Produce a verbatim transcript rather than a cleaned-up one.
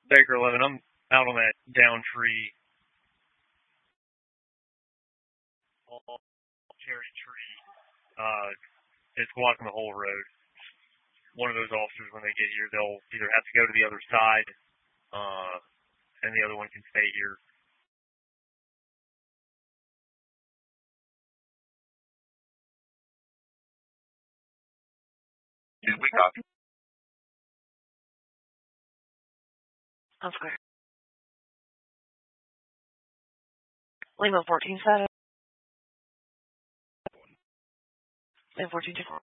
Baker eleven, I'm out on that down tree. Cherry tree. Uh, it's blocking the whole road. One of those officers, when they get here, they'll either have to go to the other side, uh, and the other one can stay here. Did we copy? I'm square. Lima fourteen seven. Lima fourteen two four.